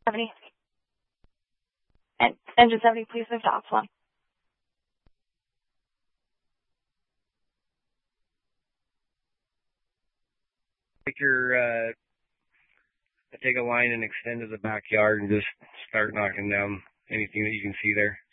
70. And engine 70, please move to Optimum. Take a line and extend to the backyard and just start knocking down anything that you can see there.